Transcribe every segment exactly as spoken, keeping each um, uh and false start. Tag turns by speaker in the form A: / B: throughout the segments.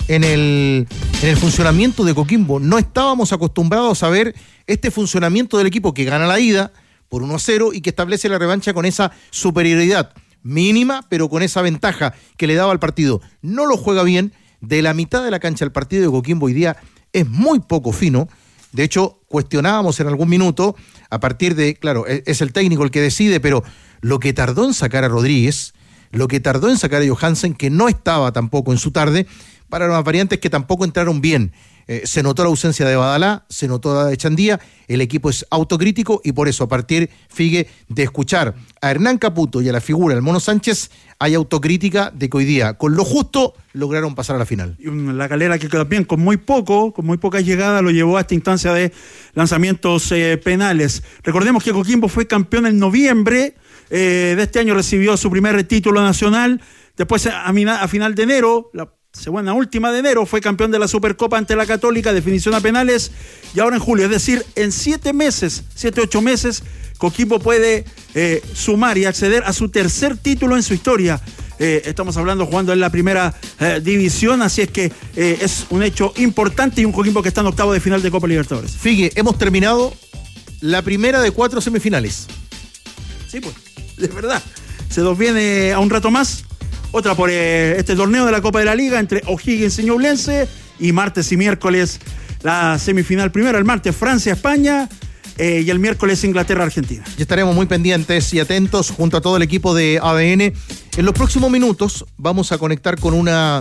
A: en el, en el funcionamiento de Coquimbo. No estábamos acostumbrados a ver este funcionamiento del equipo que gana la ida por uno a cero y que establece la revancha con esa superioridad mínima, pero con esa ventaja que le daba al partido. No lo juega bien. De la mitad de la cancha el partido de Coquimbo hoy día es muy poco fino. De hecho, cuestionábamos en algún minuto, a partir de, claro, es el técnico el que decide, pero lo que tardó en sacar a Rodríguez, lo que tardó en sacar a Johansen, que no estaba tampoco en su tarde, para las variantes que tampoco entraron bien. Eh, se notó la ausencia de Badalá, se notó la de Chandía, el equipo es autocrítico y por eso a partir, Figue, de escuchar a Hernán Caputo y a la figura del Mono Sánchez, hay autocrítica de que hoy día, con lo justo, lograron pasar a la final.
B: La Calera que también con muy poco, con muy poca llegada, lo llevó a esta instancia de lanzamientos eh, penales. Recordemos que Coquimbo fue campeón en noviembre eh, de este año, recibió su primer título nacional, después a, a final de enero, la segunda última de enero, fue campeón de la Supercopa ante la Católica, definición a penales, y ahora en julio, es decir, en siete meses, siete, ocho meses, Coquimbo puede eh, sumar y acceder a su tercer título en su historia. Eh, estamos hablando jugando en la primera eh, división, así es que eh, es un hecho importante y un Coquimbo que está en octavo de final de Copa Libertadores.
A: Figue, hemos terminado la primera de cuatro semifinales.
B: Sí, pues, de verdad. Se nos viene a un rato más. Otra por eh, este torneo de la Copa de la Liga entre O'Higgins y Ñublense, y martes y miércoles la semifinal primero, el martes Francia-España eh, y el miércoles Inglaterra-Argentina.
A: Y estaremos muy pendientes y atentos junto a todo el equipo de A D N. En los próximos minutos vamos a conectar con una,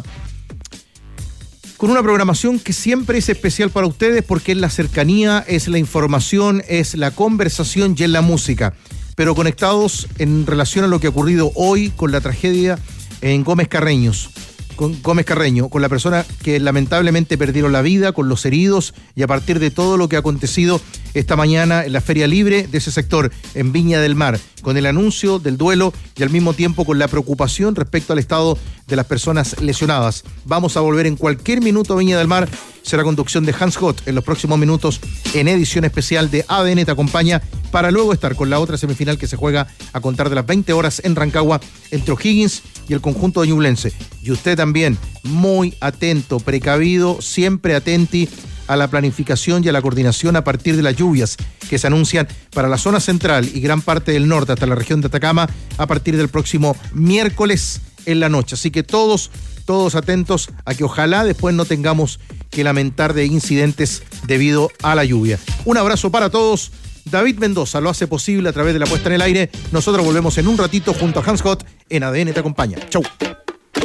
A: con una programación que siempre es especial para ustedes porque es la cercanía, es la información, es la conversación y es la música. Pero conectados en relación a lo que ha ocurrido hoy con la tragedia en Gómez Carreños, con Gómez Carreño, con la persona que lamentablemente perdieron la vida, con los heridos y a partir de todo lo que ha acontecido esta mañana en la Feria Libre de ese sector en Viña del Mar, con el anuncio del duelo y al mismo tiempo con la preocupación respecto al estado de las personas lesionadas. Vamos a volver en cualquier minuto a Viña del Mar. Será conducción de Hans Hott en los próximos minutos en edición especial de A D N Te Acompaña, para luego estar con la otra semifinal que se juega a contar de las veinte horas en Rancagua entre O'Higgins y el conjunto de Ñublense. Y usted también, muy atento, precavido, siempre atenti a la planificación y a la coordinación a partir de las lluvias que se anuncian para la zona central y gran parte del norte hasta la región de Atacama a partir del próximo miércoles en la noche. Así que todos, todos atentos a que ojalá después no tengamos que lamentar de incidentes debido a la lluvia. Un abrazo para todos. David Mendoza lo hace posible a través de la puesta en el aire. Nosotros volvemos en un ratito junto a Hans Hott en A D N Te Acompaña. Chau.